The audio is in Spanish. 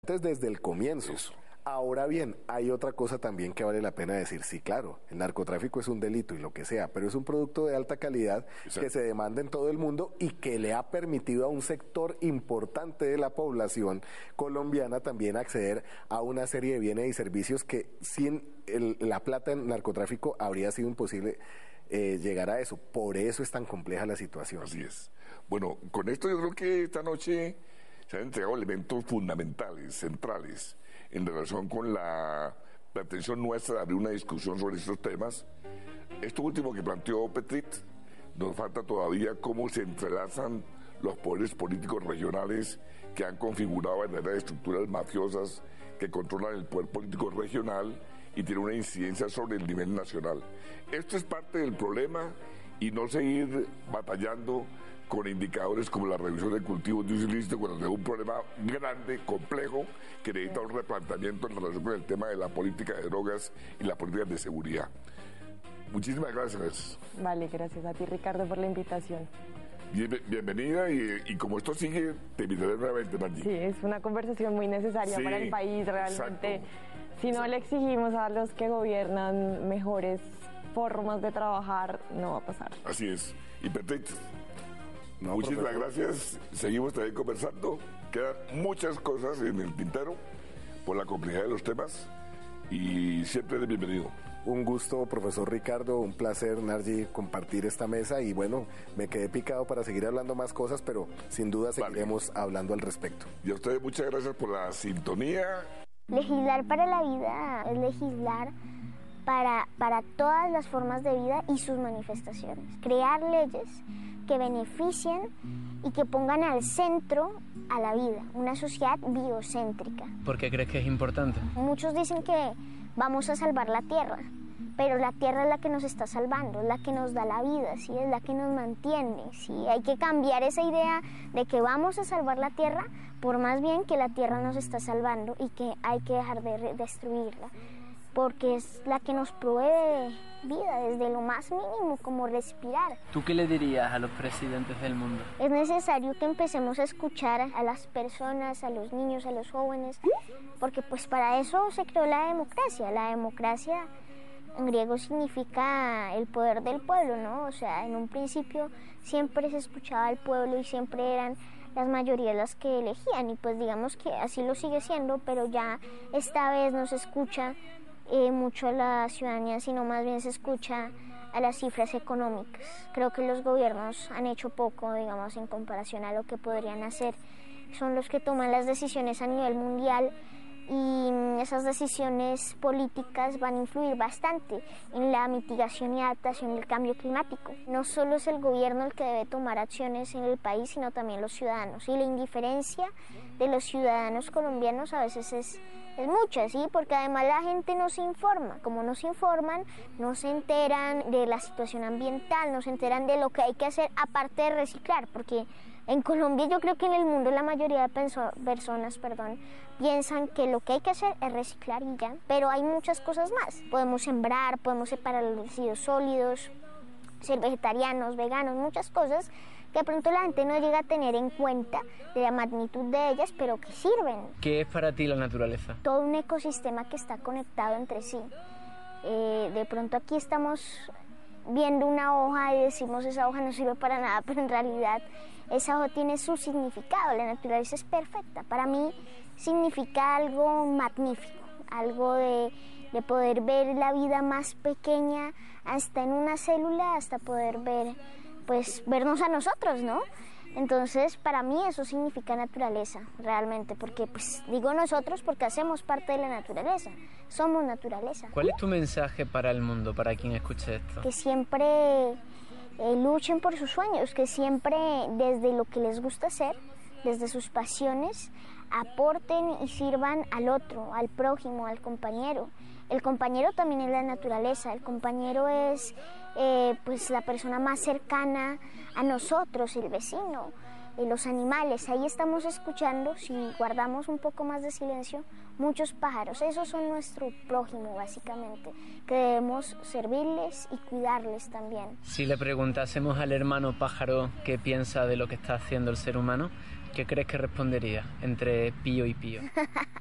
desde el comienzo. Eso. Ahora bien, hay otra cosa también que vale la pena decir. Sí, claro, el narcotráfico es un delito y lo que sea, pero es un producto de alta calidad. Exacto. Que se demanda en todo el mundo y que le ha permitido a un sector importante de la población colombiana también acceder a una serie de bienes y servicios que sin la plata en narcotráfico habría sido imposible llegar a eso. Por eso es tan compleja la situación. Así es. Bueno, con esto yo creo que esta noche se han entregado elementos fundamentales, centrales, en relación con la pretensión nuestra de abrir una discusión sobre estos temas. Esto último que planteó Petrit, nos falta todavía cómo se entrelazan los poderes políticos regionales que han configurado verdaderas estructuras mafiosas que controlan el poder político regional y tienen una incidencia sobre el nivel nacional. Esto es parte del problema y no seguir batallando con indicadores como la reducción de cultivos de uso ilícito cuando es un problema grande, complejo, que necesita un replanteamiento en relación con el tema de la política de drogas y la política de seguridad. Muchísimas gracias. Vale, gracias a ti, Ricardo, por la invitación. Bienvenida y como esto sigue, te invitaré nuevamente, Margie. Sí, es una conversación muy necesaria para el país, realmente. Exacto. Si no le exigimos a los que gobiernan mejores formas de trabajar, no va a pasar. Así es. Y perfecto. No, muchísimas gracias. Seguimos también conversando. Quedan muchas cosas en el tintero por la complejidad de los temas y siempre eres bienvenido. Un gusto, profesor Ricardo, un placer, Nargi, compartir esta mesa y bueno, me quedé picado para seguir hablando más cosas, pero sin duda seguiremos hablando al respecto. Y a ustedes muchas gracias por la sintonía. Legislar para la vida es legislar para todas las formas de vida y sus manifestaciones. Crear leyes que beneficien y que pongan al centro a la vida, una sociedad biocéntrica. ¿Por qué crees que es importante? Muchos dicen que vamos a salvar la tierra, pero la tierra es la que nos está salvando, es la que nos da la vida, ¿sí? Es la que nos mantiene. ¿Sí? Hay que cambiar esa idea de que vamos a salvar la tierra, por más bien que la tierra nos está salvando y que hay que dejar de destruirla, porque es la que nos provee vida desde lo más mínimo, como respirar. ¿Tú qué le dirías a los presidentes del mundo? Es necesario que empecemos a escuchar a las personas, a los niños, a los jóvenes, porque pues para eso se creó la democracia. La democracia en griego significa el poder del pueblo, ¿no? O sea, en un principio siempre se escuchaba al pueblo y siempre eran las mayorías las que elegían y pues digamos que así lo sigue siendo, pero ya esta vez no se escucha mucho a la ciudadanía, sino más bien se escucha a las cifras económicas. Creo que los gobiernos han hecho poco, digamos, en comparación a lo que podrían hacer. Son los que toman las decisiones a nivel mundial y esas decisiones políticas van a influir bastante en la mitigación y adaptación del cambio climático. No solo es el gobierno el que debe tomar acciones en el país, sino también los ciudadanos. Y la indiferencia de los ciudadanos colombianos a veces es mucha, ¿sí? Porque además la gente no se informa. Como no se informan, no se enteran de la situación ambiental, no se enteran de lo que hay que hacer aparte de reciclar, porque en Colombia, yo creo que en el mundo la mayoría de personas piensan que lo que hay que hacer es reciclar y ya, pero hay muchas cosas más. Podemos sembrar, podemos separar los residuos sólidos, ser vegetarianos, veganos, muchas cosas que de pronto la gente no llega a tener en cuenta de la magnitud de ellas, pero que sirven. ¿Qué es para ti la naturaleza? Todo un ecosistema que está conectado entre sí. De pronto aquí estamos viendo una hoja y decimos esa hoja no sirve para nada, pero en realidad esa hoja tiene su significado. La naturaleza es perfecta. Para mí significa algo magnífico, algo de poder ver la vida más pequeña hasta en una célula, hasta poder vernos a nosotros, ¿no? Entonces, para mí eso significa naturaleza, realmente, porque digo nosotros porque hacemos parte de la naturaleza, somos naturaleza. ¿Cuál es tu mensaje para el mundo, para quien escuche esto? Que siempre luchen por sus sueños, que siempre desde lo que les gusta hacer, desde sus pasiones, aporten y sirvan al otro, al prójimo, al compañero. El compañero también es la naturaleza, el compañero es la persona más cercana a nosotros, el vecino, los animales. Ahí estamos escuchando, si guardamos un poco más de silencio, muchos pájaros. Esos son nuestro prójimo, básicamente, que debemos servirles y cuidarles también. Si le preguntásemos al hermano pájaro qué piensa de lo que está haciendo el ser humano, ¿Qué crees que respondería entre pío y pío?